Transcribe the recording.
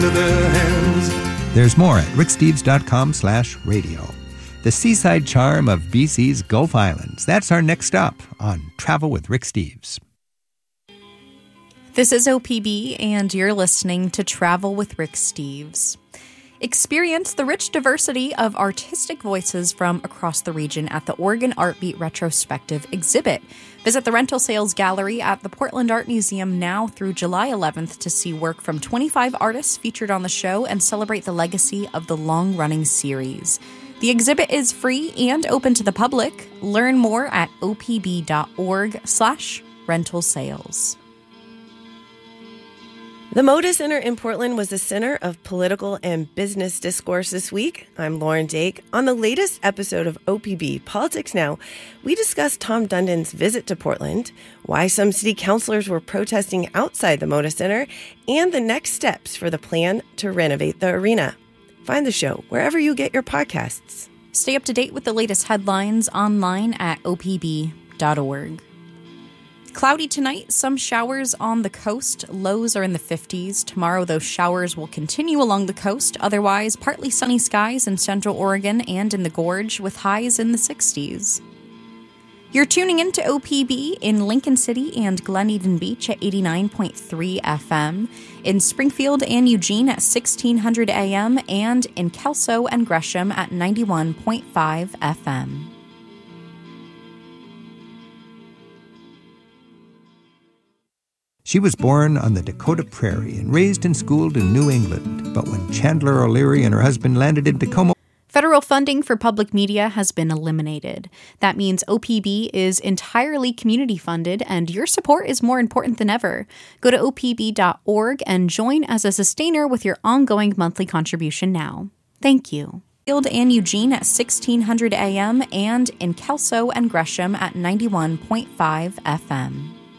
There's more at ricksteves.com/radio. The seaside charm of BC's Gulf Islands. That's our next stop on Travel with Rick Steves. This is OPB, and you're listening to Travel with Rick Steves. Experience the rich diversity of artistic voices from across the region at the Oregon Art Beat Retrospective exhibit. Visit the Rental Sales Gallery at the Portland Art Museum now through July 11th to see work from 25 artists featured on the show and celebrate the legacy of the long-running series. The exhibit is free and open to the public. Learn more at opb.org/rental sales. The Moda Center in Portland was the center of political and business discourse this week. I'm Lauren Dake. On the latest episode of OPB Politics Now, we discussed Tom Dundon's visit to Portland, why some city councilors were protesting outside the Moda Center, and the next steps for the plan to renovate the arena. Find the show wherever you get your podcasts. Stay up to date with the latest headlines online at opb.org. Cloudy tonight, some showers on the coast. Lows are in the 50s. Tomorrow, those showers will continue along the coast. Otherwise, partly sunny skies in central Oregon and in the Gorge with highs in the 60s. You're tuning in to OPB in Lincoln City and Glen Eden Beach at 89.3 FM, in Springfield and Eugene at 1600 AM, and in Kelso and Gresham at 91.5 FM. She was born on the Dakota Prairie and raised and schooled in New England. But when Chandler O'Leary and her husband landed in Tacoma, federal funding for public media has been eliminated. That means OPB is entirely community funded, and your support is more important than ever. Go to opb.org and join as a sustainer with your ongoing monthly contribution now. Thank you. Field and Eugene at 1600 AM and in Kelso and Gresham at 91.5 FM.